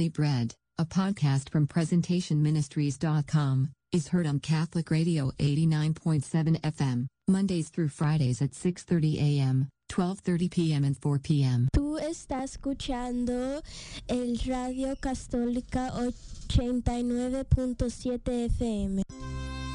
Daily Bread, a podcast from PresentationMinistries.com, is heard on Catholic Radio 89.7 FM, Mondays through Fridays at 6:30 a.m., 12:30 p.m. and 4 p.m. Tú estás escuchando el Radio Católica 89.7 FM.